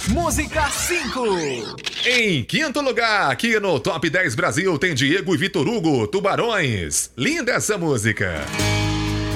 Música 5. Em quinto lugar, aqui no Top 10 Brasil, tem Diego e Vitor Hugo, Tubarões. Linda essa música.